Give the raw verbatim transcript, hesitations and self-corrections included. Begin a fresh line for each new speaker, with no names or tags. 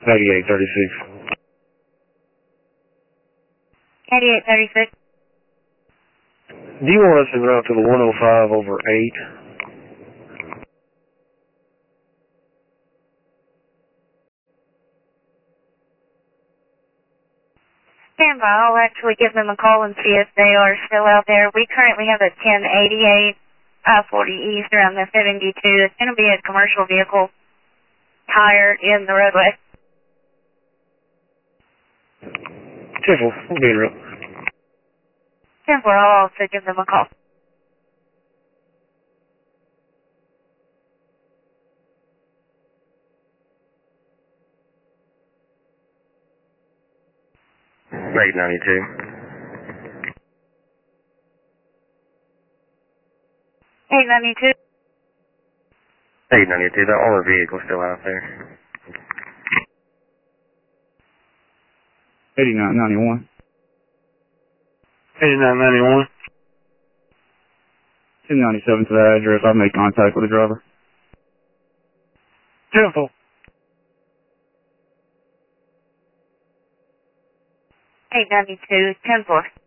eighty-eight thirty-six.
eighty-eight thirty-six.
Do you want us en route to the one oh five over eight?
Stand by. I'll actually give them a call and see if they are still out there. We currently have a ten eighty-eight I forty East around the seventy-two. It's going to be a commercial vehicle tire in the roadway.
ten four, we'll be en route.
ten four, I'll also give them a call.
eight ninety-two.
eight ninety-two.
eight ninety-two, that armored vehicle's still out there.
eighty-nine ninety-one.
eighty-nine ninety-one.
ten ninety-seven to that address. I've made contact with the driver.
ten four.
eight ninety-two, ten four.